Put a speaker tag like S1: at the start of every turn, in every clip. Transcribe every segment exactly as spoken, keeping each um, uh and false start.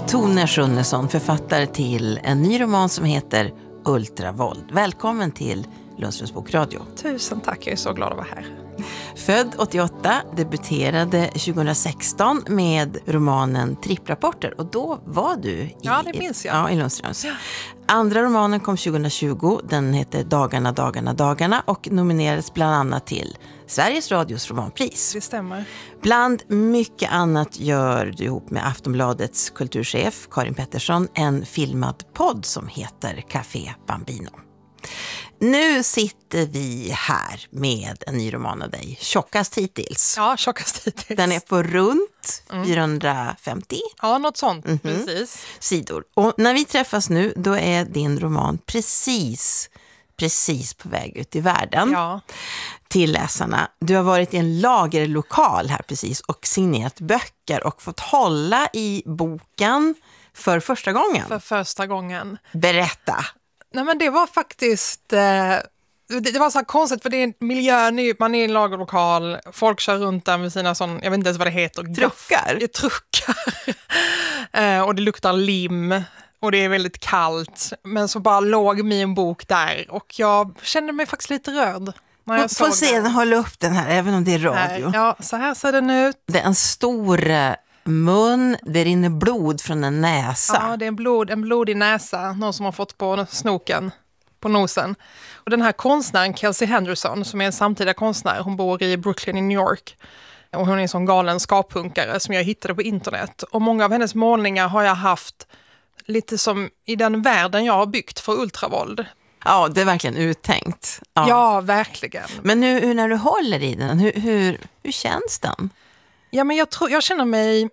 S1: Tone Schunnesson, författare till en ny roman som heter Ultravåld. Välkommen till Lundströms bokradio.
S2: Tusen tack, jag är så glad att vara här.
S1: Född åttioåtta, debuterade tjugohundrasexton med romanen Tripprapporter. Och då var du i,
S2: ja, det minns jag.
S1: Ja, i Lundströms. Ja. Andra romanen kom tjugohundratjugo, den heter Dagarna, dagarna, dagarna och nominerades bland annat till Sveriges Radios romanpris.
S2: Det stämmer.
S1: Bland mycket annat gör du ihop med Aftonbladets kulturchef Karin Pettersson en filmad podd som heter Café Bambino. Nu sitter vi här med en ny roman av dig, Tjockast hittills.
S2: Ja, Tjockast hittills.
S1: Den är på runt mm. fyrahundrafemtio.
S2: Ja, något sånt,
S1: mm-hmm.
S2: precis.
S1: Sidor. Och när vi träffas nu, då är din roman precis, precis på väg ut i världen.
S2: Ja.
S1: Till läsarna. Du har varit i en lagerlokal här precis och signerat böcker och fått hålla i boken för första gången.
S2: För första gången.
S1: Berätta.
S2: Nej, men det var faktiskt eh, det, det var så här konstigt för det är miljön, man är i en lagerlokal, folk kör runt där med sina sån, jag vet inte ens vad det heter,
S1: truckar.
S2: Gaff, truckar. eh, och det luktar lim och det är väldigt kallt, men så bara låg min bok där och jag kände mig faktiskt lite rörd.
S1: Får se den, hålla upp den här även om det är radio.
S2: Nej, ja, så här ser den ut.
S1: Det är en stor mun, det rinner blod från en näsa.
S2: Ja, det är en, blod, en blodig näsa, någon som har fått på snoken, på nosen. Och den här konstnären, Kelsey Henderson, som är en samtida konstnär, hon bor i Brooklyn i New York. Och hon är en sån galen skaphunkare som jag hittade på internet. Och många av hennes målningar har jag haft lite som i den världen jag har byggt för ultravåld.
S1: Ja, det är verkligen uttänkt. Ja,
S2: ja verkligen.
S1: Men nu, hur, när du håller i den, hur, hur, hur känns den?
S2: Ja, men jag, tror, jag känner mig...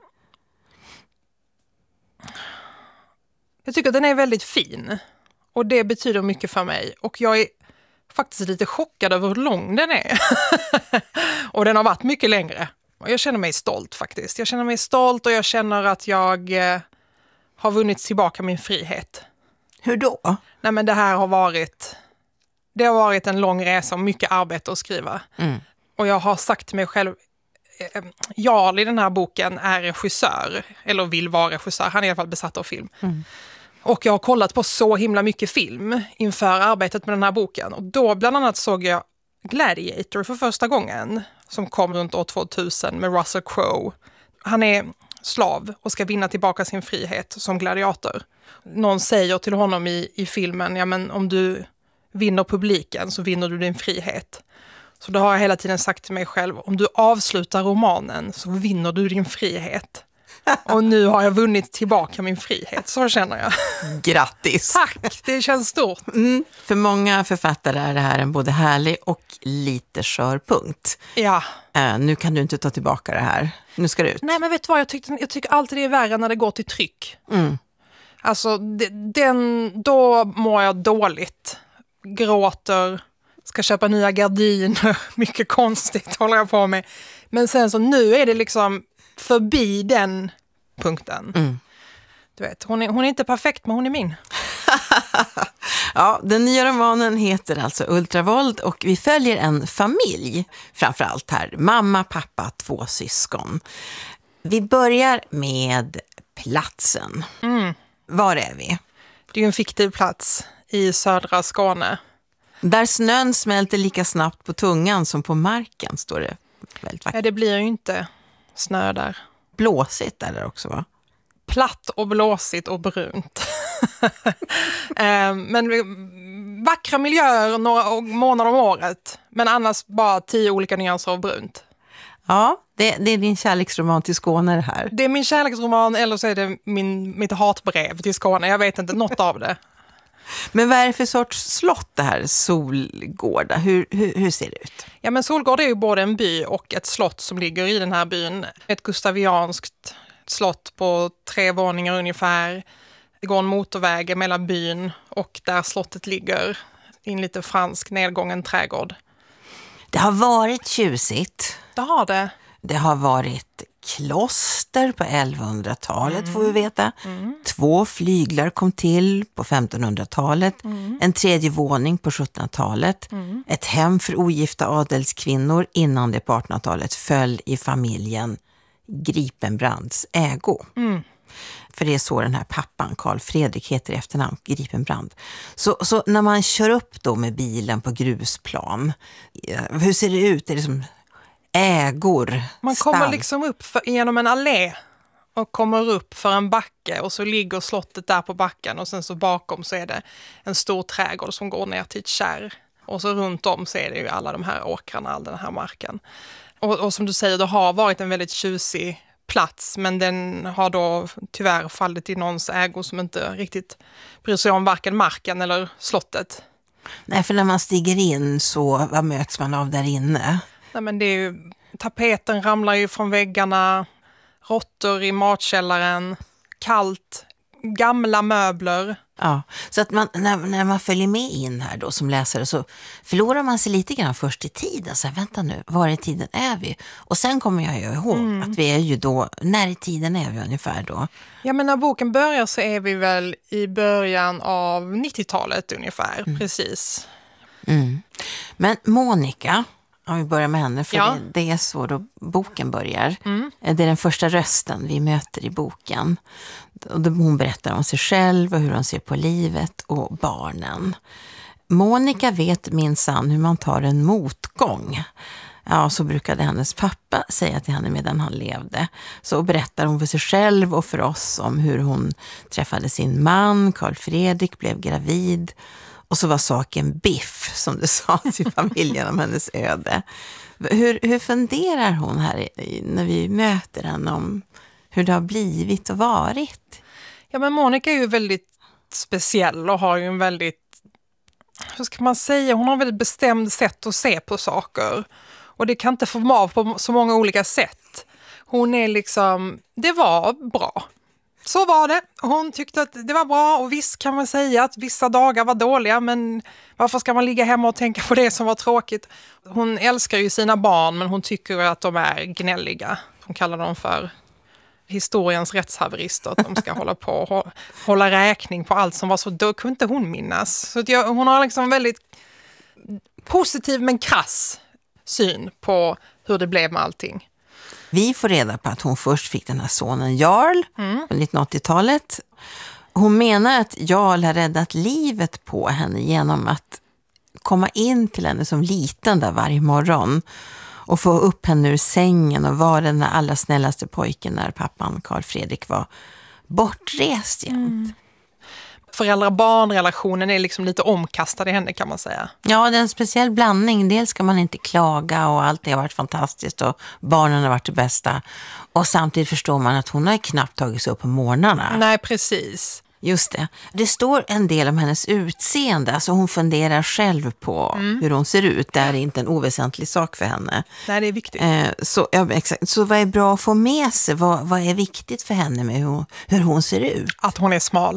S2: Jag tycker att den är väldigt fin. Och det betyder mycket för mig. Och jag är faktiskt lite chockad över hur lång den är. Och den har varit mycket längre. Och jag känner mig stolt faktiskt. Jag känner mig stolt och jag känner att jag eh, har vunnit tillbaka min frihet.
S1: Hur då?
S2: Nej, men det här har varit... Det har varit en lång resa och mycket arbete att skriva. Mm. Och jag har sagt till mig själv... Jarl i den här boken är regissör, eller vill vara regissör, han är i alla fall besatt av film. Mm. Och jag har kollat på så himla mycket film inför arbetet med den här boken. Och då bland annat såg jag Gladiator för första gången, som kom runt år tvåtusen med Russell Crowe. Han är slav och ska vinna tillbaka sin frihet som gladiator. Någon säger till honom i, i filmen, ja men om du vinner publiken så vinner du din frihet. Så då har jag hela tiden sagt till mig själv, om du avslutar romanen så vinner du din frihet. Och nu har jag vunnit tillbaka min frihet, så känner jag.
S1: Grattis!
S2: Tack, det känns stort.
S1: Mm. För många författare är det här en både härlig och lite skörpunkt.
S2: Ja.
S1: Uh, nu kan du inte ta tillbaka det här. Nu ska det ut.
S2: Nej, men vet du vad? Jag, tyckte, jag tycker alltid det är värre när det går till tryck. Mm. Alltså, den, då mår jag dåligt. Gråter... Ska köpa nya gardiner, mycket konstigt håller jag på med. Men sen så nu är det liksom förbi den punkten. Mm. Du vet, hon är, hon är inte perfekt men hon är min.
S1: Ja, den nya romanen heter alltså Ultravåld och vi följer en familj framförallt här. Mamma, pappa, två syskon. Vi börjar med platsen. Mm. Var är vi?
S2: Det är ju en fiktiv plats i södra Skåne.
S1: Där snön smälter lika snabbt på tungan som på marken, står det väldigt vackert.
S2: Ja, det blir ju inte snö där.
S1: Blåsigt är det också, va?
S2: Platt och blåsigt och brunt. Men vackra miljöer några månader om året. Men annars bara tio olika nyanser av brunt.
S1: Ja, det, det är din kärleksroman till Skåne det här.
S2: Det är min kärleksroman eller så är det min, mitt hatbrev till Skåne. Jag vet inte, något av det.
S1: Men vad är det för sorts slott det här, Solgårda? Hur, hur, hur ser det ut?
S2: Ja, men Solgårda är ju både en by och ett slott som ligger i den här byn. Ett gustavianskt slott på tre våningar ungefär. Det går en motorväg mellan byn och där slottet ligger i en lite fransk nedgången trädgård.
S1: Det har varit tjusigt.
S2: Det har det.
S1: Det har varit kloster på elvahundratalet mm. får vi veta. Mm. Två flyglar kom till på femtonhundratalet. Mm. En tredje våning på sjuttonhundratalet. Mm. Ett hem för ogifta adelskvinnor innan det på artonhundratalet föll i familjen Gripenbrands ägo. Mm. för det är så den här pappan, Carl Fredrik heter i efternamn, Gripenbrand. Så, så när man kör upp då med bilen på grusplan, hur ser det ut? Är det som ägor?
S2: Man
S1: stall?
S2: kommer liksom upp för, genom en allé och kommer upp för en backe och så ligger slottet där på backen och sen så bakom så är det en stor trädgård som går ner till ett kärr. Och så runt om så är det ju alla de här åkrarna, all den här marken. Och, och som du säger, det har varit en väldigt tjusig plats, men den har då tyvärr fallit i någons ägo som inte riktigt bryr sig om varken marken eller slottet.
S1: Nej, för när man stiger in så vad möts man av där inne?
S2: Nej, men det är ju, tapeten ramlar ju från väggarna, råttor i matkällaren, kallt, gamla möbler.
S1: Ja, så att man, när, när man följer med in här då som läsare så förlorar man sig lite grann först i tiden. Så här, vänta nu, var i tiden är vi? Och sen kommer jag ju ihåg mm. att vi är ju då, när i tiden är vi ungefär då?
S2: Ja, men när boken börjar så är vi väl i början av nittiotalet ungefär, mm. precis.
S1: Mm. Men Monica, om vi börjar med henne, för
S2: ja.
S1: det, det är så då boken börjar.
S2: Mm.
S1: Det är den första rösten vi möter i boken. Och hon berättar om sig själv och hur hon ser på livet och barnen. Monica vet minsann hur man tar en motgång. Ja, så brukade hennes pappa säga till henne medan han levde. Så berättar hon för sig själv och för oss om hur hon träffade sin man, Carl Fredrik, blev gravid. Och så var saken biff, som det sa till familjen om hennes öde. Hur, hur funderar hon här när vi möter henne om hur det har blivit och varit?
S2: Ja, men Monica är ju väldigt speciell och har ju en väldigt, hur ska man säga, hon har en väldigt bestämd sätt att se på saker. Och det kan inte få av på så många olika sätt. Hon är liksom, det var bra. Så var det. Hon tyckte att det var bra och visst kan man säga att vissa dagar var dåliga, men varför ska man ligga hemma och tänka på det som var tråkigt? Hon älskar ju sina barn, men hon tycker att de är gnälliga. Hon kallar dem för historiens rättshaverister, att de ska hålla på och hålla räkning på allt som var så, då kunde inte hon minnas. Så att jag, hon har liksom väldigt positiv men krass syn på hur det blev med allting.
S1: Vi får reda på att hon först fick den här sonen Jarl
S2: mm.
S1: på nittonhundraåttiotalet. Hon menar att Jarl har räddat livet på henne genom att komma in till henne som liten där varje morgon och få upp henne ur sängen och vara den allra snällaste pojken när pappan Carl Fredrik var bortrest jämt. Mm.
S2: Föräldrar-barn-relationen är liksom lite omkastad i henne, kan man säga.
S1: Ja, det är en speciell blandning. Dels ska man inte klaga och allt det har varit fantastiskt och barnen har varit det bästa. Och samtidigt förstår man att hon har knappt tagit sig upp på morgnarna.
S2: Nej, precis.
S1: Just det. Det står en del om hennes utseende. Alltså hon funderar själv på mm. hur hon ser ut. Det är inte en oväsentlig sak för henne.
S2: Nej, det är viktigt.
S1: Eh, så, ja, exakt. Så vad är bra att få med sig? Vad, vad är viktigt för henne med hur, hur hon ser ut?
S2: Att hon är smal.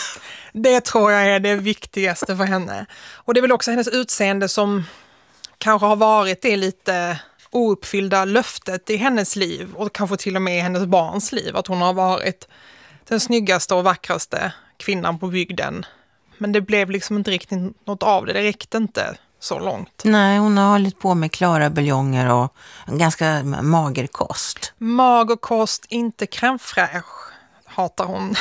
S2: Det tror jag är det viktigaste för henne. Och det är väl också hennes utseende som kanske har varit det lite ouppfyllda löftet i hennes liv. Och kanske till och med i hennes barns liv. Att hon har varit den snyggaste och vackraste kvinnan på bygden. Men det blev liksom inte riktigt något av det. Det räckte inte så långt.
S1: Nej, hon har hållit på med klara buljonger och en ganska mager kost.
S2: Mager kost, inte crème fraîche, hatar hon.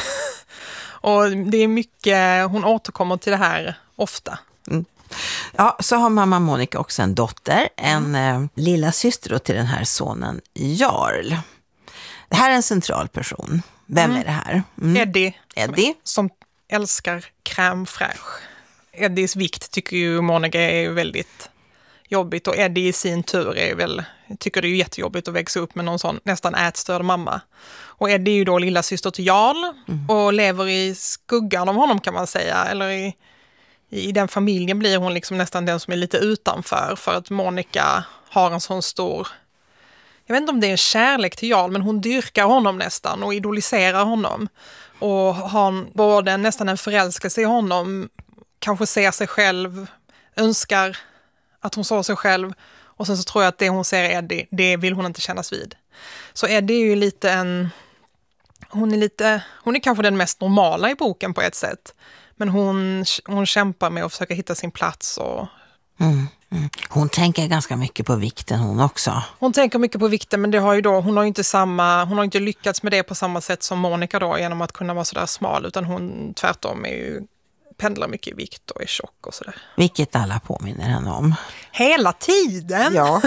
S2: Och det är mycket, hon återkommer till det här ofta.
S1: Mm. Ja, så har mamma Monica också en dotter, en mm. eh, lilla syster till den här sonen Jarl. Det här är en central person. Vem mm. är det här?
S2: Mm. Eddie.
S1: Eddie.
S2: Som, som älskar crème fraîche. Eddies vikt tycker ju Monica är väldigt jobbigt. Och Eddie i sin tur är väl, tycker det är jättejobbigt att växa upp med någon sån nästan ätstörd mamma. Och Eddie är ju då lilla syster till Jarl mm. och lever i skuggan av honom, kan man säga. Eller i, i den familjen blir hon liksom nästan den som är lite utanför. För att Monica har en sån stor, jag vet inte om det är en kärlek till Jarl, men hon dyrkar honom nästan och idoliserar honom. Och har både nästan en förälskelse i honom, kanske ser sig själv, önskar att hon såg sig själv. Och sen så tror jag att det hon ser Eddie, det vill hon inte kännas vid. Så Eddie är ju lite en, hon är lite, hon är kanske den mest normala i boken på ett sätt. Men hon, hon kämpar med att försöka hitta sin plats och
S1: mm. Mm. Hon tänker ganska mycket på vikten hon också.
S2: Hon tänker mycket på vikten, men det har ju då, hon har inte samma, hon har inte lyckats med det på samma sätt som Monica då, genom att kunna vara sådär smal, utan hon tvärtom är ju, pendlar mycket i vikt och är tjock och sådär.
S1: Vilket alla påminner henne om.
S2: Hela tiden!
S1: Ja.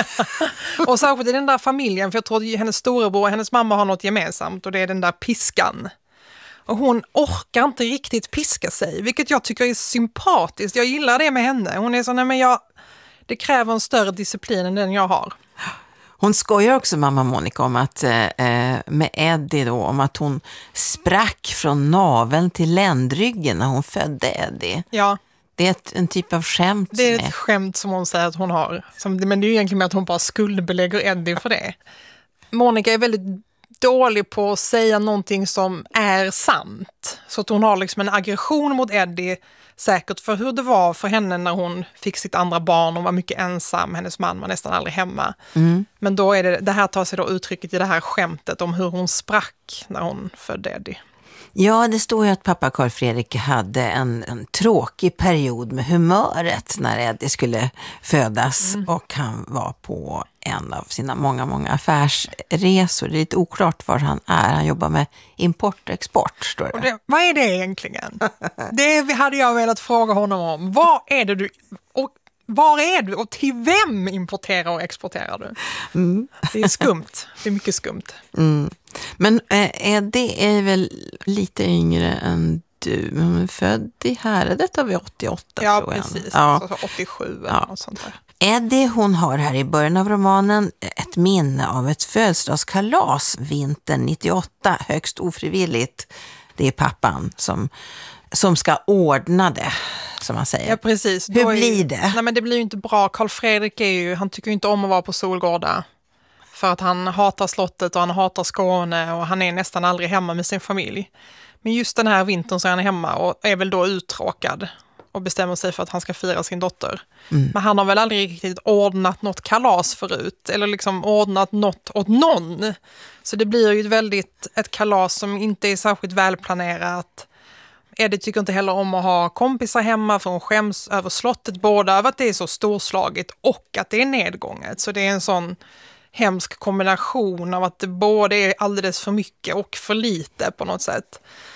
S2: Och särskilt i den där familjen, för jag tror att hennes storebror och hennes mamma har något gemensamt, och det är den där piskan. Och hon orkar inte riktigt piska sig, vilket jag tycker är sympatiskt. Jag gillar det med henne. Hon är så, nej men jag, det kräver en större disciplin än den jag har.
S1: Hon skojar också, mamma Monica, om att eh, med Eddie då, om att hon sprack från naveln till ländryggen när hon födde Eddie.
S2: Ja.
S1: Det är ett, en typ av skämt.
S2: Det är ett
S1: är...
S2: skämt som hon säger att hon har. Som, men det är ju egentligen med att hon bara skuldbelägger Eddie för det. Monica är väldigt dålig på att säga någonting som är sant. Så att hon har liksom en aggression mot Eddie, säkert för hur det var för henne när hon fick sitt andra barn och var mycket ensam. Hennes man var nästan aldrig hemma. Mm. Men då är det, det här tar sig då uttrycket i det här skämtet om hur hon sprack när hon födde Eddie.
S1: Ja, det står ju att pappa Carl Fredrik hade en, en tråkig period med humöret när Eddie skulle födas. Mm. Och han var på en av sina många, många affärsresor. Det är lite oklart var han är. Han jobbar med import och export, står det.
S2: Och det, vad är det egentligen? Det hade jag velat fråga honom om. Vad är det du... Och var är du och till vem importerar och exporterar du? Mm. Det är skumt. Det är mycket skumt.
S1: Mm. Men eh, det är väl lite yngre än du. Hon är född i Häradet av åttioåtta.
S2: Ja,
S1: tror jag.
S2: precis.
S1: Ja.
S2: Alltså åttiosju eller ja. Något sånt där.
S1: Eddie, hon har här i början av romanen ett minne av ett födelsedagskalas vintern nittioåtta, högst ofrivilligt. Det är pappan som, som ska ordna det, som man säger.
S2: Ja, precis.
S1: Hur
S2: Då
S1: blir
S2: ju,
S1: det?
S2: Nej, men det blir ju inte bra. Carl Fredrik är ju, han tycker ju inte om att vara på Solgårda. För att han hatar slottet och han hatar Skåne och han är nästan aldrig hemma med sin familj. Men just den här vintern så är han hemma och är väl då uttråkad och bestämmer sig för att han ska fira sin dotter. Mm. Men han har väl aldrig riktigt ordnat något kalas förut eller liksom ordnat något åt någon. Så det blir ju ett väldigt ett kalas som inte är särskilt välplanerat. Eddie tycker inte heller om att ha kompisar hemma för hon skäms över slottet, både över att det är så storslaget och att det är nedgånget. Så det är en sån hemsk kombination av att det både är alldeles för mycket och för lite på något sätt.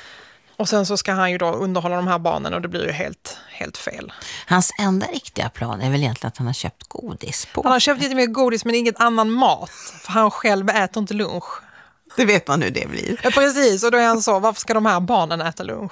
S2: Och sen så ska han ju då underhålla de här barnen och det blir ju helt, helt fel.
S1: Hans enda riktiga plan är väl egentligen att han har köpt godis på.
S2: Han har köpt lite mer godis men inget annan mat. För han själv äter inte lunch.
S1: Det vet man hur det blir.
S2: Ja, precis. Och då är han så, varför ska de här barnen äta lunch?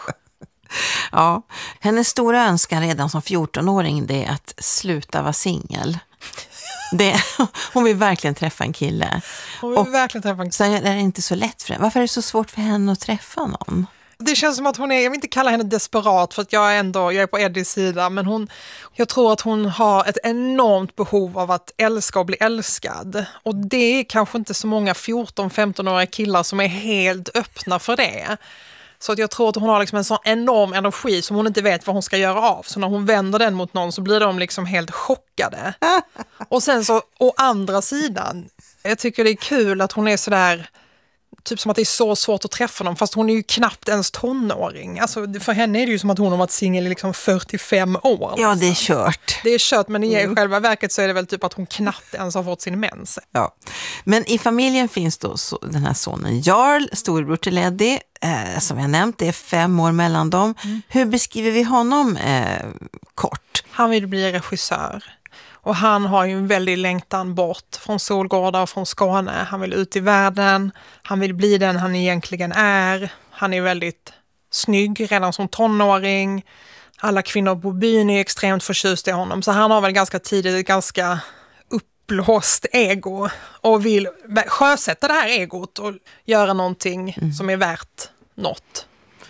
S1: Ja, hennes stora önskan redan som fjortonåring det är att sluta vara singel. Det, hon vill verkligen träffa en kille.
S2: Hon vill
S1: och
S2: verkligen träffa en kille.
S1: Så är det inte så lätt för henne. Varför är det så svårt för henne att träffa någon?
S2: Det känns som att hon är, jag vill inte kalla henne desperat för att jag är ändå, jag är på Eddies sida, men hon, jag tror att hon har ett enormt behov av att älska och bli älskad. Och det är kanske inte så många fjorton-femton-åriga killar som är helt öppna för det. Så att jag tror att hon har liksom en sån enorm energi som hon inte vet vad hon ska göra av. Så när hon vänder den mot någon så blir de liksom helt chockade. Och sen så, å andra sidan, jag tycker det är kul att hon är sådär, typ som att det är så svårt att träffa någon, fast hon är ju knappt ens tonåring. Alltså för henne är det ju som att hon har varit singel i liksom fyrtiofem år.
S1: Ja, det är kört.
S2: Det är kört, men i mm. själva verket så är det väl typ att hon knappt ens har fått sin mens.
S1: Ja, men i familjen finns då så, den här sonen Jarl, storbror till Eddie, eh, som jag nämnt, det är fem år mellan dem. Mm. Hur beskriver vi honom eh, kort?
S2: Han vill bli regissör. Och han har ju en väldig längtan bort från Solgårda och från Skåne. Han vill ut i världen, han vill bli den han egentligen är. Han är väldigt snygg redan som tonåring. Alla kvinnor på byn är extremt förtjusta i honom. Så han har väl ganska tidigt ett ganska uppblåst ego. Och vill sjösätta det här egot och göra någonting mm. som är värt något.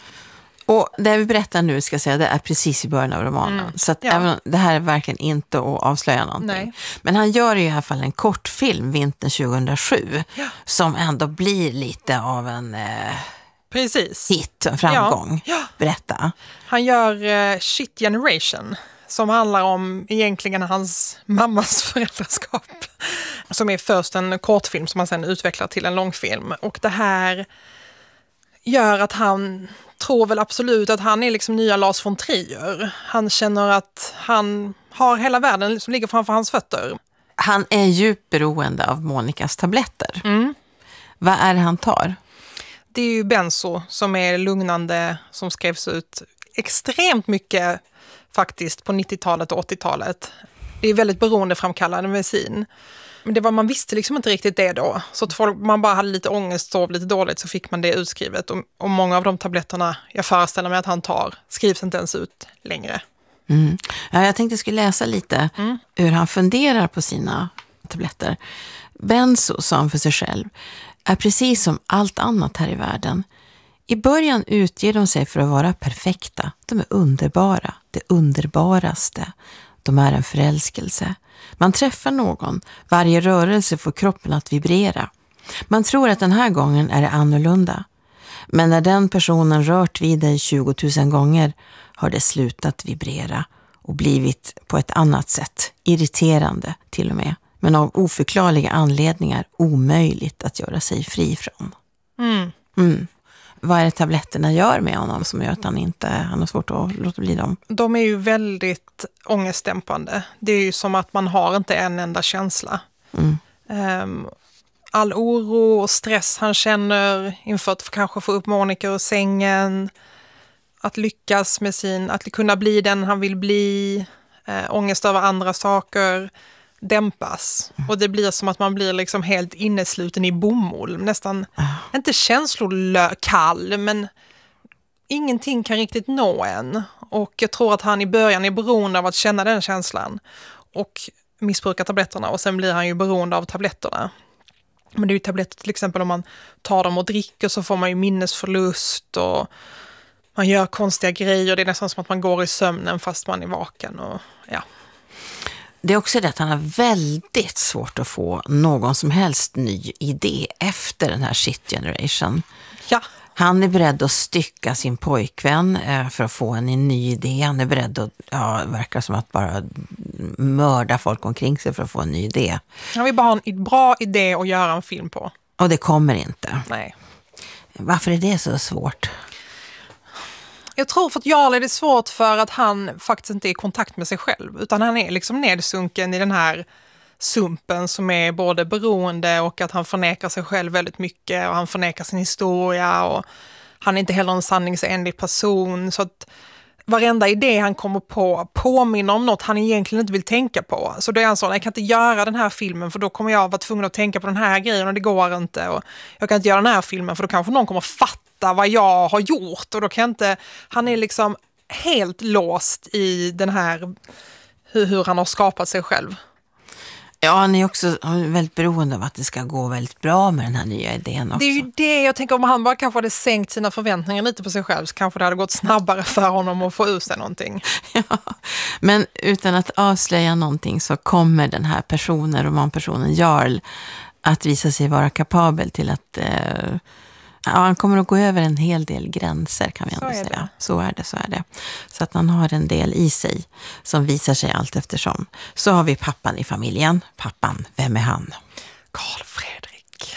S1: Och det vi berättar nu ska jag säga, det är precis i början av romanen. Mm. Så att ja. även, det här är verkligen inte att avslöja någonting. Nej. Men han gör i alla fall en kortfilm vintern tjugohundrasju ja. som ändå blir lite av en eh,
S2: precis.
S1: hit, en framgång. Ja. Ja. Berätta.
S2: Han gör eh, Shit Generation som handlar om egentligen hans mammas föräldraskap. Som är först en kortfilm som han sen utvecklar till en långfilm. Och det här gör att han tror väl absolut att han är liksom nya Lars von Trier. Han känner att han har hela världen som ligger framför hans fötter.
S1: Han är djupt beroende av Monikas tabletter.
S2: Mm.
S1: Vad är det han tar?
S2: Det är ju benzo som är lugnande, som skrevs ut extremt mycket faktiskt på nittiotalet och åttiotalet. Det är väldigt beroendeframkallande medicin. Men det var, man visste liksom inte riktigt det då. Så att folk, man bara hade lite ångest, sov lite dåligt, så fick man det utskrivet. Och, och många av de tabletterna jag föreställer mig att han tar skrivs inte ens ut längre.
S1: Mm. Ja, jag tänkte jag skulle läsa lite mm. hur han funderar på sina tabletter. Benzo, sa han för sig själv, är precis som allt annat här i världen. I början utger de sig för att vara perfekta. De är underbara, det underbaraste. De är en förälskelse. Man träffar någon. Varje rörelse får kroppen att vibrera. Man tror att den här gången är det annorlunda. Men när den personen rört vid dig tjugotusen gånger har det slutat vibrera och blivit på ett annat sätt. Irriterande till och med. Men av oförklarliga anledningar omöjligt att göra sig fri från.
S2: Mm.
S1: Mm. Vad är det tabletterna gör med honom som gör att han inte han har svårt att låta bli dem?
S2: De är ju väldigt ångestdämpande. Det är ju som att man har inte en enda känsla.
S1: Mm.
S2: Um, all oro och stress han känner inför att kanske få upp Monica ur sängen. Att lyckas med sin, att kunna bli den han vill bli. Uh, ångest över andra saker dämpas. Mm. Och det blir som att man blir liksom helt innesluten i bomull. Nästan, mm. inte känslokall, men ingenting kan riktigt nå en. Och jag tror att han i början är beroende av att känna den känslan. Och missbrukar tabletterna. Och sen blir han ju beroende av tabletterna. Men det är ju tabletter till exempel om man tar dem och dricker så får man ju minnesförlust. Och man gör konstiga grejer. Det är nästan som att man går i sömnen fast man är vaken. Och ja...
S1: Det är också det att han har väldigt svårt att få någon som helst ny idé efter den här shit generation.
S2: Ja.
S1: Han är beredd att stycka sin pojkvän för att få en ny idé. Han är beredd att, ja, verkar som att bara mörda folk omkring sig för att få en ny idé.
S2: Han vill bara ha en bra idé att göra en film på.
S1: Och det kommer inte.
S2: Nej.
S1: Varför är det så svårt?
S2: Jag tror för att Jarl är det svårt för att han faktiskt inte är i kontakt med sig själv. Utan han är liksom nedsunken i den här sumpen som är både beroende och att han förnekar sig själv väldigt mycket. Och han förnekar sin historia och han är inte heller en sanningsenlig person. Så att varenda idé han kommer på påminner om något han egentligen inte vill tänka på. Så då är han så, jag kan inte göra den här filmen för då kommer jag vara tvungen att tänka på den här grejen och det går inte. Och jag kan inte göra den här filmen för då kanske någon kommer fatta vad jag har gjort och då kan jag inte, han är liksom helt låst i den här hur, hur han har skapat sig själv.
S1: Ja, han är också han är väldigt beroende av att det ska gå väldigt bra med den här nya idén också.
S2: Det är ju det, jag tänker om han bara kanske hade sänkt sina förväntningar lite på sig själv så kanske det hade gått snabbare för honom att få ut sig någonting.
S1: Ja, men utan att avslöja någonting så kommer den här personen, romanpersonen Jarl, att visa sig vara kapabel till att eh, ja, han kommer att gå över en hel del gränser kan vi ändå säga. Det. Så är det, så är det. Så att han har en del i sig som visar sig allt eftersom. Så har vi pappan i familjen. Pappan, vem är han?
S2: Karl Fredrik.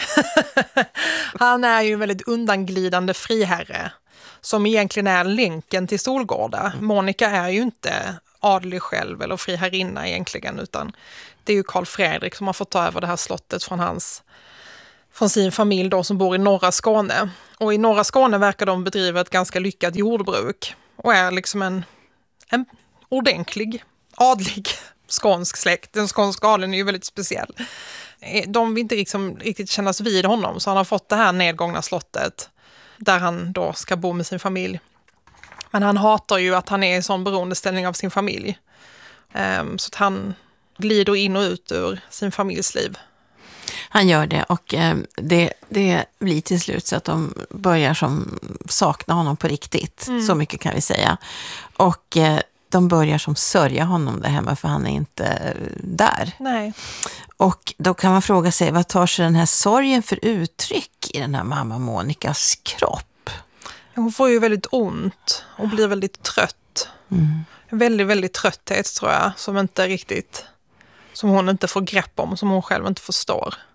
S2: Han är ju en väldigt undanglidande friherre som egentligen är länken till Solgårda. Monica är ju inte adlig själv eller friherrinna egentligen utan det är ju Karl Fredrik som har fått ta över det här slottet från hans från sin familj då som bor i norra Skåne. Och i norra Skåne verkar de bedriva ett ganska lyckat jordbruk och är liksom en, en ordentlig, adlig skånsk släkt. Den skånska adeln är ju väldigt speciell. De vill inte liksom riktigt kännas vid honom så han har fått det här nedgångna slottet där han då ska bo med sin familj. Men han hatar ju att han är i sån beroendeställning av sin familj. Um, så att han glider in och ut ur sin familjs liv.
S1: Han gör det och eh, det, det blir till slut så att de börjar som sakna honom på riktigt. Mm. Så mycket kan vi säga. Och eh, de börjar som sörja honom där hemma för han är inte eh, där.
S2: Nej.
S1: Och då kan man fråga sig, vad tar sig den här sorgen för uttryck i den här mamma Monikas kropp?
S2: Hon får ju väldigt ont och blir väldigt trött.
S1: Mm.
S2: Väldigt, väldigt trötthet tror jag som inte riktigt... som hon inte får grepp om, som hon själv inte förstår.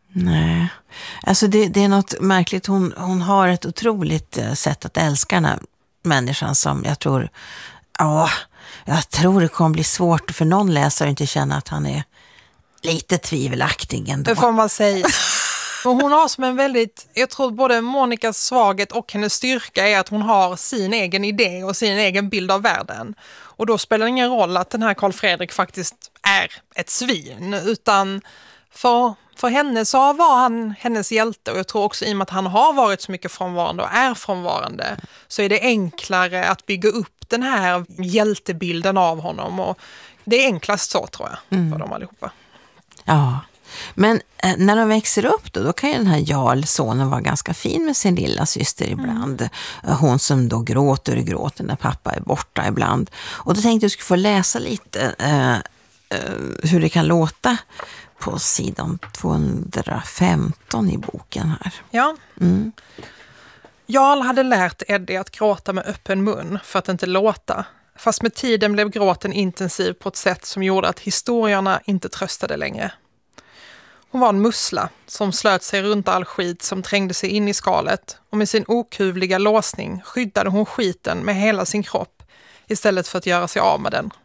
S1: Nej, alltså det, det är något märkligt. Hon, hon har ett otroligt sätt att älska den här människan som jag tror, ja, jag tror det kommer bli svårt för någon läsare att inte känna att han är lite tvivelaktig ändå.
S2: Det får man säga. Och hon har som en väldigt, jag tror både Monikas svaghet och hennes styrka är att hon har sin egen idé och sin egen bild av världen. Och då spelar det ingen roll att den här Carl Fredrik faktiskt är ett svin, utan för, för henne så var han hennes hjälte, och jag tror också i och med att han har varit så mycket frånvarande och är frånvarande så är det enklare att bygga upp den här hjältebilden av honom, och det är enklast så tror jag mm. för dem allihopa.
S1: Ja. Men eh, när de växer upp då, då kan ju den här Jarl, sonen, vara ganska fin med sin lilla syster ibland. Mm. Hon som då gråter och gråter när pappa är borta ibland. Och då tänkte jag att jag skulle få läsa lite eh, eh, hur det kan låta på sidan tvåhundrafemton i boken här.
S2: Ja.
S1: Mm.
S2: Jarl hade lärt Eddie att gråta med öppen mun för att inte låta. Fast med tiden blev gråten intensiv på ett sätt som gjorde att historierna inte tröstade längre. Hon var en mussla som slöt sig runt all skit som trängde sig in i skalet, och med sin okuvliga låsning skyddade hon skiten med hela sin kropp istället för att göra sig av med den.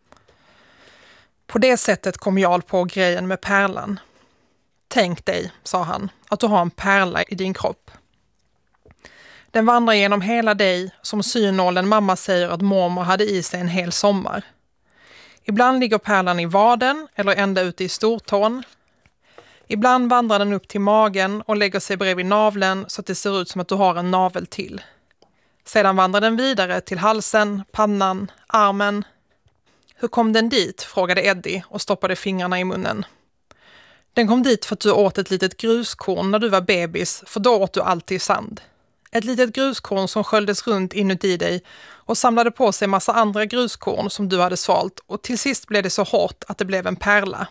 S2: På det sättet kom Jarl på grejen med pärlan. Tänk dig, sa han, att du har en pärla i din kropp. Den vandrar genom hela dig som synålen mamma säger att mormor hade i sig en hel sommar. Ibland ligger pärlan i vaden eller ända ute i stortån. Ibland vandrar den upp till magen och lägger sig bredvid naveln så att det ser ut som att du har en navel till. Sedan vandrar den vidare till halsen, pannan, armen. Hur kom den dit? Frågade Eddie och stoppade fingrarna i munnen. Den kom dit för att du åt ett litet gruskorn när du var bebis, för då åt du alltid sand. Ett litet gruskorn som sköljdes runt inuti dig och samlade på sig massa andra gruskorn som du hade svalt, och till sist blev det så hårt att det blev en pärla.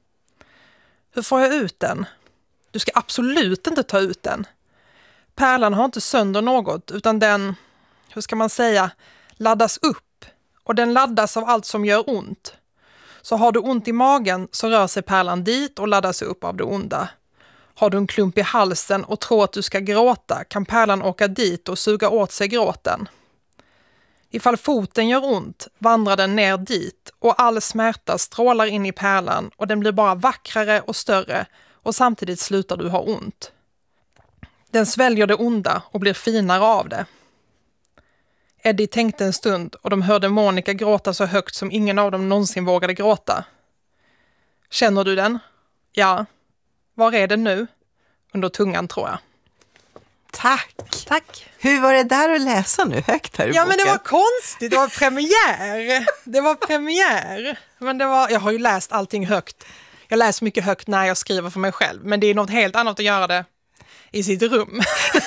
S2: Hur får jag ut den? Du ska absolut inte ta ut den. Pärlan har inte sönder något, utan den, hur ska man säga, laddas upp. Och den laddas av allt som gör ont. Så har du ont i magen så rör sig pärlan dit och laddas upp av det onda. Har du en klump i halsen och tror att du ska gråta kan pärlan åka dit och suga åt sig gråten. Ifall foten gör ont vandrar den ner dit och all smärta strålar in i pärlan och den blir bara vackrare och större, och samtidigt slutar du ha ont. Den sväljer det onda och blir finare av det. Eddie tänkte en stund och de hörde Monica gråta så högt som ingen av dem någonsin vågade gråta. Känner du den? Ja. Var är den nu? Under tungan tror jag.
S1: Tack!
S2: Tack!
S1: Hur var det där att läsa nu högt här i
S2: Ja,
S1: boken?
S2: men det var konstigt. Det var premiär. Det var premiär. Men det var, jag har ju läst allting högt. Jag läser mycket högt när jag skriver för mig själv. Men det är något helt annat att göra det i sitt rum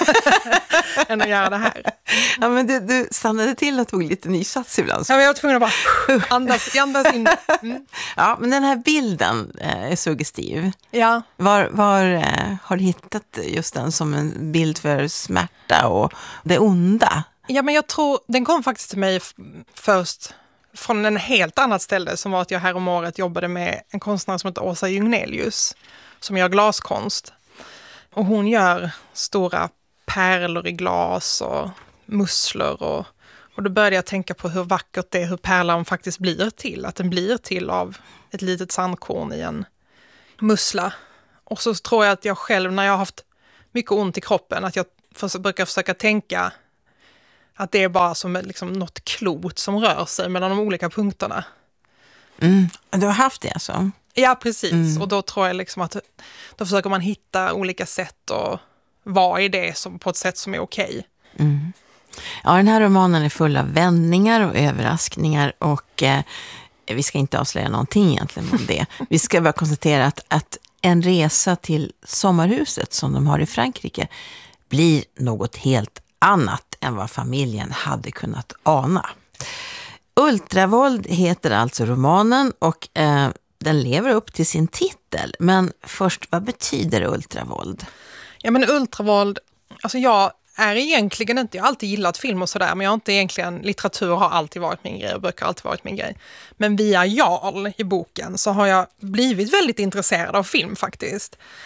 S2: än att göra det här.
S1: Ja, men du, du stannade till och tog lite ny sats ibland.
S2: Ja, men jag var tvungen att bara andas, andas in. Mm.
S1: Ja, men den här bilden är suggestiv.
S2: Ja.
S1: Var, var eh, har du hittat just den som en bild för smärta och det onda?
S2: Ja, men jag tror, den kom faktiskt till mig f- först från en helt annat ställe, som var att jag här om året jobbade med en konstnär som heter Åsa Jungnelius, som gör glaskonst. Och hon gör stora pärlor i glas och musslor. Och, och då började jag tänka på hur vackert det är, hur pärlan faktiskt blir till. Att den blir till av ett litet sandkorn i en mussla. Och så tror jag att jag själv, när jag har haft mycket ont i kroppen, att jag för, brukar försöka tänka att det är bara som liksom något klot som rör sig mellan de olika punkterna.
S1: Mm. Du har haft det alltså?
S2: Ja, precis.
S1: Mm.
S2: Och då tror jag liksom att då försöker man hitta olika sätt och vara i det som, på ett sätt som är okej.
S1: Mm. Ja, den här romanen är full av vändningar och överraskningar, och eh, vi ska inte avslöja någonting egentligen om det. Vi ska bara konstatera att, att en resa till sommarhuset som de har i Frankrike blir något helt annat än vad familjen hade kunnat ana. Ultravåld heter alltså romanen, och eh, den lever upp till sin titel. Men först, vad betyder ultravåld?
S2: Ja, men ultravåld, alltså jag är egentligen inte, jag har alltid gillat film och sådär, men jag har inte egentligen, litteratur har alltid varit min grej och böcker har alltid varit min grej. Men via Jarl i boken så har jag blivit väldigt intresserad av film faktiskt.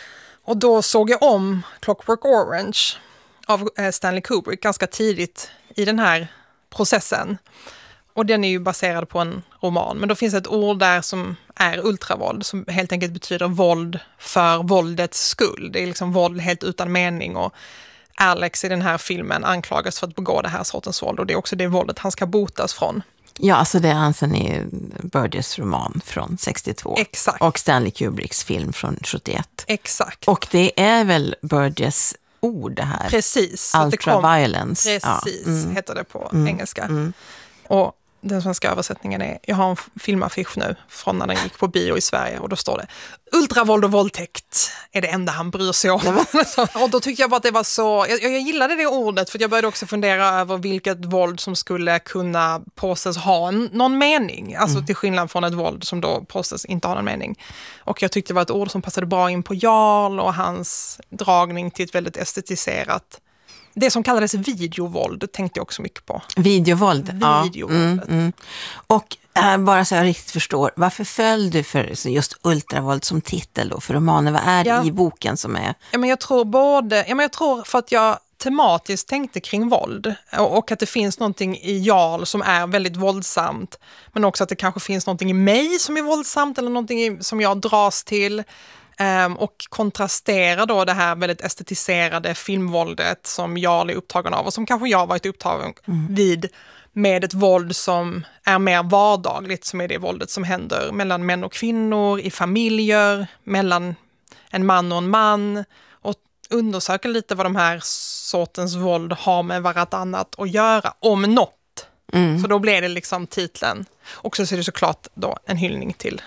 S2: Och då såg jag om Clockwork Orange av Stanley Kubrick ganska tidigt i den här processen. Och den är ju baserad på en roman. Men då finns ett ord där som är ultravåld, som helt enkelt betyder våld för våldets skull. Det är liksom våld helt utan mening, och Alex i den här filmen anklagas för att begå det här sortens våld, och det är också det våldet han ska botas från.
S1: Ja, alltså det är Anthony Burgess roman från sextiotvå.
S2: Exakt.
S1: Och Stanley Kubricks film från sjuttioett.
S2: Exakt.
S1: Och det är väl Burgess ord det här?
S2: Precis.
S1: Ultraviolence.
S2: Precis, ja. mm. heter det på
S1: mm.
S2: engelska.
S1: Mm.
S2: Och den svenska översättningen är, jag har en filmaffisch nu från när den gick på bio i Sverige, och då står det ultravåld och våldtäkt är det enda han bryr sig om. Och då tyckte jag bara att det var så, jag, jag gillade det ordet, för jag började också fundera över vilket våld som skulle kunna påstås ha en, någon mening, alltså mm. till skillnad från ett våld som då påstås inte ha någon mening. Och jag tyckte det var ett ord som passade bra in på Jarl och hans dragning till ett väldigt estetiserat. Det som kallades videovåld tänkte jag också mycket på.
S1: Videovåld,
S2: Videovåld.
S1: ja. Mm, mm. Och äh, bara så jag riktigt förstår, varför föll du för just ultravåld som titel då för romanen? Vad är det ja. i boken som är?
S2: Ja, men jag tror både, ja, men jag tror för att jag tematiskt tänkte kring våld, och, och att det finns någonting i Jarl som är väldigt våldsamt, men också att det kanske finns någonting i mig som är våldsamt, eller någonting i, som jag dras till. Um, och kontrastera då det här väldigt estetiserade filmvåldet som Jarl är upptagen av, och som kanske jag varit upptagen mm. vid, med ett våld som är mer vardagligt, som är det våldet som händer mellan män och kvinnor, i familjer, mellan en man och en man, och undersöka lite vad de här sortens våld har med varannat att göra, om något. Mm. Så då blir det liksom titeln. Och så är det såklart då en hyllning till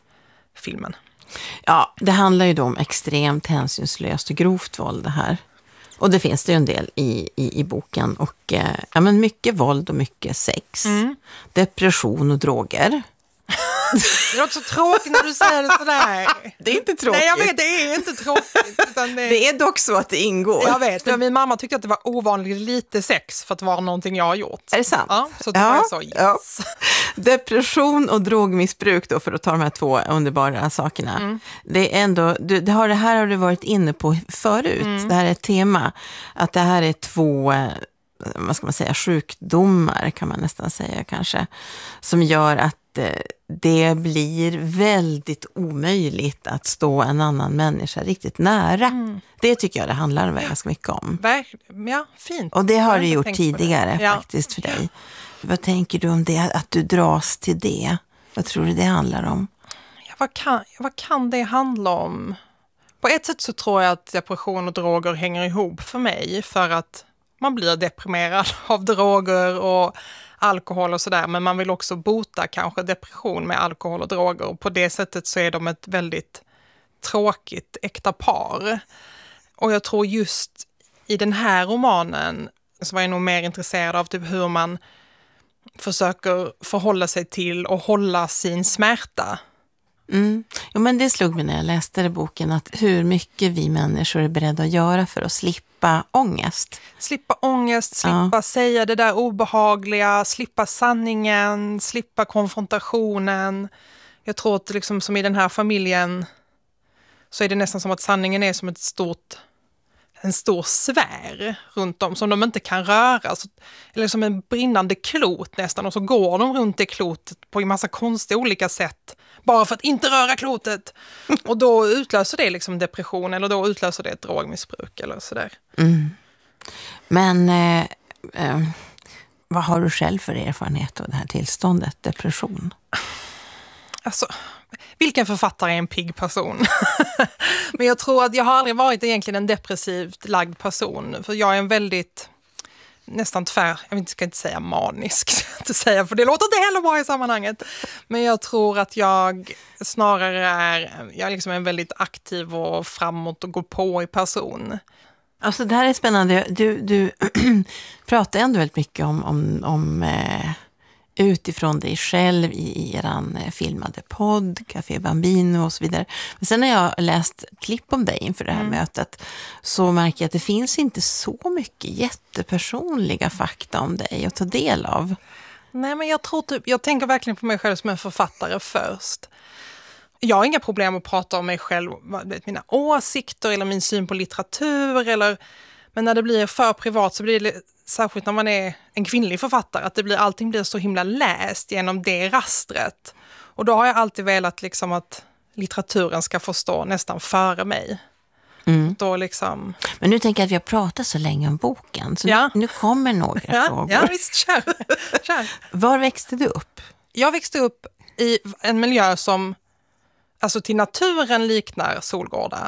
S2: filmen.
S1: Ja, det handlar ju då om extremt hänsynslöst och grovt våld det här. Och det finns det ju en del i, i, i boken. Och eh, ja, men mycket våld och mycket sex. Mm. Depression och droger.
S2: Det är också tråkigt när du säger det sådär.
S1: Det är inte tråkigt.
S2: Nej, jag vet, det är inte tråkigt. Utan det...
S1: det är dock så att det ingår.
S2: Jag vet, men min mamma tyckte att det var ovanligt lite sex för att vara någonting jag har gjort.
S1: Är det sant?
S2: Ja, så det
S1: ja,
S2: var så, yes.
S1: ja. Depression och drogmissbruk då, för att ta de här två underbara sakerna. Mm. Det är ändå, du, det, har, det här har du varit inne på förut. Mm. Det här är ett tema. Att det här är två... vad ska man säga, sjukdomar kan man nästan säga kanske, som gör att det blir väldigt omöjligt att stå en annan människa riktigt nära. Mm. Det tycker jag det handlar ja. ganska mycket om.
S2: Ja, fint.
S1: Och det har du gjort tidigare
S2: ja.
S1: faktiskt för dig. Vad tänker du om det, att du dras till det? Vad tror du det handlar om?
S2: Ja, vad, kan, vad kan det handla om? På ett sätt så tror jag att depression och droger hänger ihop för mig, för att man blir deprimerad av droger och alkohol och sådär, men man vill också bota kanske depression med alkohol och droger, och på det sättet så är de ett väldigt tråkigt äkta par. Och jag tror just i den här romanen så var jag nog mer intresserad av typ hur man försöker förhålla sig till och hålla sin smärta.
S1: Mm. Jo, men det slog mig när jag läste det boken, att hur mycket vi människor är beredda att göra för att slippa ångest.
S2: Slippa ångest, slippa ja. säga det där obehagliga, slippa sanningen, slippa konfrontationen. Jag tror att liksom, som i den här familjen så är det nästan som att sanningen är som ett stort, en stor sfär runt dem som de inte kan röra. Så, eller som en brinnande klot nästan, och så går de runt det klotet på en massa konstiga olika sätt. Bara för att inte röra klotet. Och då utlöser det liksom depression, eller då utlöser det ett drogmissbruk eller sådär.
S1: Mm. Men eh, eh, vad har du själv för erfarenhet av det här tillståndet, depression?
S2: Alltså, vilken författare är en pigg person? Men jag tror att jag har aldrig varit egentligen en depressivt lagd person. För jag är en väldigt... nästan tvär, jag ska inte säga manisk, inte säga, för det låter inte heller bra i sammanhanget. Men jag tror att jag snarare är, jag är liksom en väldigt aktiv och framåt och går på i person.
S1: Alltså det här är spännande. Du, du pratar ändå väldigt mycket om, om, om eh, utifrån dig själv i, i eran filmade podd, Café Bambino och så vidare. Men sen när jag läst klipp om dig inför det här mm. mötet, så märker jag att det finns inte så mycket jättepersonliga fakta om dig att ta del av.
S2: Nej, men jag tror typ, jag tänker verkligen på mig själv som en författare först. Jag har inga problem att prata om mig själv, mina åsikter eller min syn på litteratur. Eller, men när det blir för privat så blir det, särskilt när man är en kvinnlig författare, att det blir, allting blir så himla läst genom det rastret. Och då har jag alltid velat liksom att litteraturen ska få stå nästan före mig. Mm. Då liksom...
S1: Men nu tänker jag att vi har pratat så länge om boken, så
S2: ja.
S1: nu kommer några
S2: ja,
S1: frågor.
S2: Ja, visst, kör. kör.
S1: Var växte du upp?
S2: Jag växte upp i en miljö som alltså till naturen liknar Solgårda.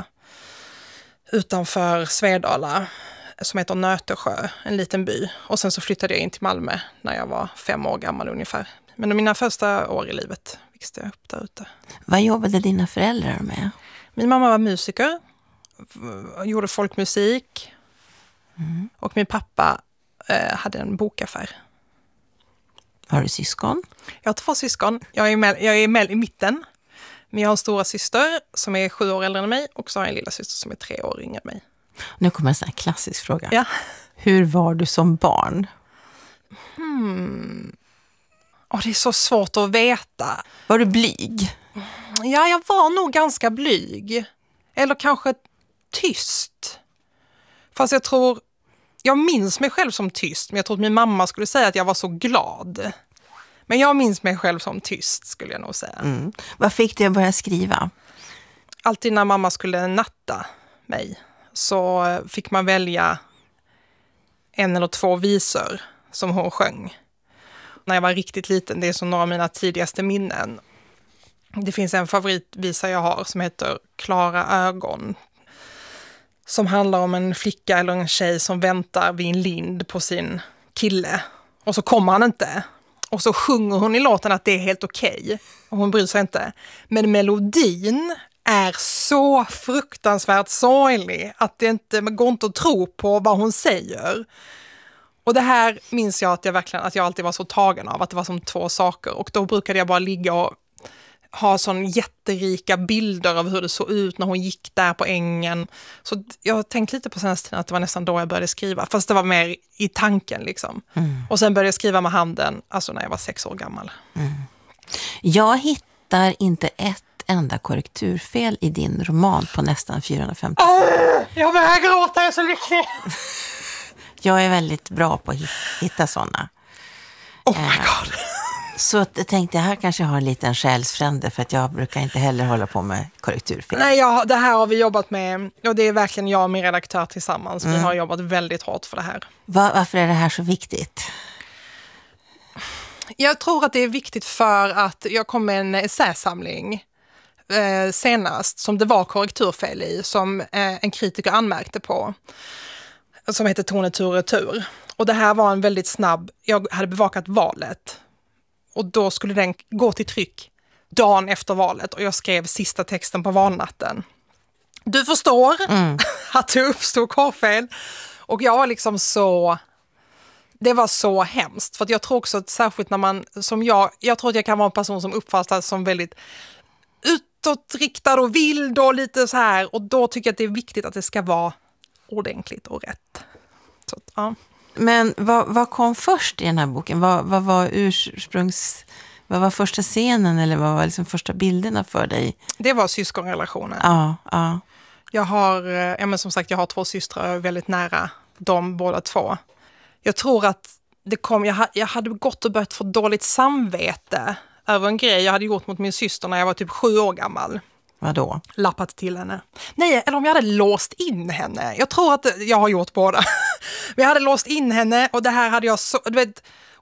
S2: Utanför Svedala, som heter Nötesjö, en liten by. Och sen så flyttade jag in till Malmö när jag var fem år gammal ungefär. Men mina första år i livet växte jag upp där ute.
S1: Vad jobbade dina föräldrar med?
S2: Min mamma var musiker, gjorde folkmusik. Mm. Och min pappa eh, hade en bokaffär.
S1: Har du syskon?
S2: Jag har två syskon. Jag är med, jag är med i mitten. Men jag har en stora syster som är sju år äldre än mig. Och så har jag en lilla syster som är tre år yngre än mig.
S1: Nu kommer en sån här klassisk fråga.
S2: Ja.
S1: Hur var du som barn?
S2: Hmm. Oh, det är så svårt att veta.
S1: Var du blyg?
S2: Ja, jag var nog ganska blyg. Eller kanske tyst. Fast jag tror... Jag minns mig själv som tyst. Men jag tror att min mamma skulle säga att jag var så glad. Men jag minns mig själv som tyst, skulle jag nog säga.
S1: Mm. Vad fick dig att börja skriva?
S2: Alltid när mamma skulle natta mig så fick man välja en eller två visor som hon sjöng. När jag var riktigt liten, det är som några av mina tidigaste minnen. Det finns en favoritvisa jag har som heter Klara ögon. Som handlar om en flicka eller en tjej som väntar vid en lind på sin kille. Och så kommer han inte. Och så sjunger hon i låten att det är helt okej. Okay. Och hon bryr sig inte. Men melodin är så fruktansvärt sorglig att det inte det går inte att tro på vad hon säger. Och det här minns jag att jag verkligen att jag alltid var så tagen av. Att det var som två saker. Och då brukade jag bara ligga och ha sån jätterika bilder av hur det såg ut när hon gick där på ängen. Så jag har tänkt lite på senaste tiden att det var nästan då jag började skriva. Fast det var mer i tanken liksom. Mm. Och sen började jag skriva med handen, alltså när jag var sex år gammal.
S1: Mm. Jag hittar inte ett enda korrekturfel i din roman på nästan fyrahundrafemtio.
S2: Oh, jag börjar gråta, jag är så lycklig.
S1: Jag är väldigt bra på att hitta sådana.
S2: Oh my god.
S1: Så jag tänkte, här kanske jag har en liten själsfrände, för att jag brukar inte heller hålla på med korrekturfel.
S2: Nej, jag, det här har vi jobbat med, och det är verkligen jag och min redaktör tillsammans. Mm. Vi har jobbat väldigt hårt för det här.
S1: Va, varför är det här så viktigt?
S2: Jag tror att det är viktigt för att jag kom med en essäsamling eh, senast som det var korrekturfel i, som eh, en kritiker anmärkte på. Som heter Tone tur retur. Och det här var en väldigt snabb, jag hade bevakat valet. Och då skulle den gå till tryck dagen efter valet. Och jag skrev sista texten på valnatten. Du förstår mm. att det uppstod korrfel. Och jag var liksom så... Det var så hemskt. För att jag tror också att särskilt när man... som jag, jag tror att jag kan vara en person som uppfattas som väldigt utåtriktad och vild och lite så här. Och då tycker jag att det är viktigt att det ska vara ordentligt och rätt. Så, ja.
S1: Men vad, vad kom först i den här boken? Vad, vad var ursprungs... Vad var första scenen eller vad var liksom första bilderna för dig?
S2: Det var syskonrelationen.
S1: Ja, ja.
S2: Jag har, ja men som sagt, jag har två systrar och jag är väldigt nära dem båda två. Jag tror att det kom, jag, jag hade gått och börjat få dåligt samvete över en grej jag hade gjort mot min syster när jag var typ sju år gammal.
S1: Vadå?
S2: Lappat till henne. Nej, eller om jag hade låst in henne. Jag tror att jag har gjort båda. Vi hade låst in henne och det här hade jag så... Du vet,